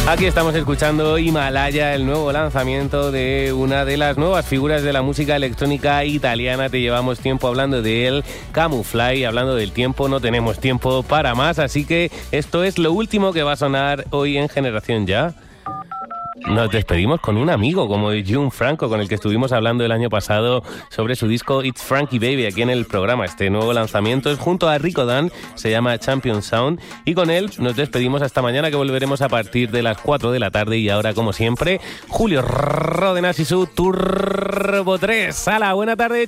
Aquí estamos escuchando Himalaya, el nuevo lanzamiento de una de las nuevas figuras de la música electrónica italiana. Te llevamos tiempo hablando de él, Camufly, hablando del tiempo, no tenemos tiempo para más, así que esto es lo último que va a sonar hoy en Generación Ya. Nos despedimos con un amigo como Jun Franco, con el que estuvimos hablando el año pasado sobre su disco It's Frankie Baby aquí en el programa. Este nuevo lanzamiento es junto a Rico Dan, se llama Champion Sound, y con él nos despedimos hasta mañana, que volveremos a partir de las 4 de la tarde. Y ahora, como siempre, Julio Ródenas y su Turbo 3. ¡Hala! Buena tarde.